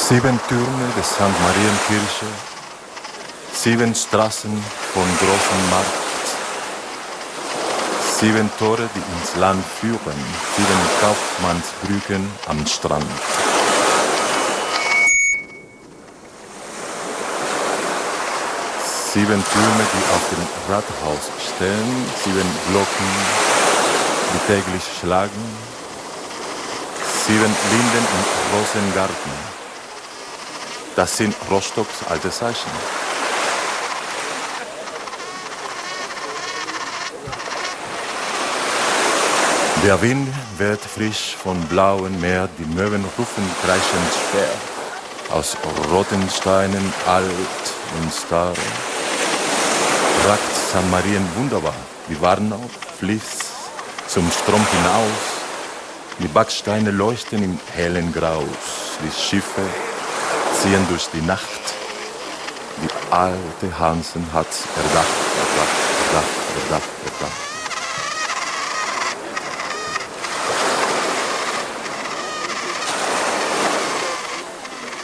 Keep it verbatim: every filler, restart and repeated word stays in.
Sieben Türme der Sankt Marienkirche, sieben Straßen von großem Markt, sieben Tore, die ins Land führen, sieben Kaufmannsbrücken am Strand. Sieben Türme, die auf dem Rathaus stehen, sieben Glocken, die täglich schlagen, sieben Linden im Rosengarten. Das sind Rostocks alte Zeichen. Der Wind weht frisch vom blauen Meer, die Möwen rufen kreischend schwer. Aus roten Steinen, alt und starr, ragt Sankt Marien wunderbar. Die Warnow fließt zum Strom hinaus, die Backsteine leuchten im hellen Graus, die Schiffe ziehen durch die Nacht, die alte Hansen hat's erdacht, erdacht, erdacht, erdacht, erdacht.